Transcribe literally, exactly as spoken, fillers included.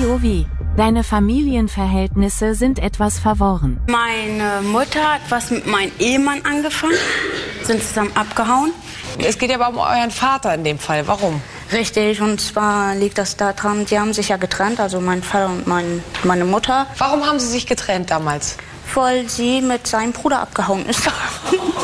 Jovi, deine Familienverhältnisse sind etwas verworren. Meine Mutter hat was mit meinem Ehemann angefangen, sind zusammen abgehauen. Es geht ja aber um euren Vater in dem Fall. Warum? Richtig, und zwar liegt das daran, die haben sich ja getrennt, also mein Vater und mein, meine Mutter. Warum haben sie sich getrennt damals? Weil sie mit seinem Bruder abgehauen ist.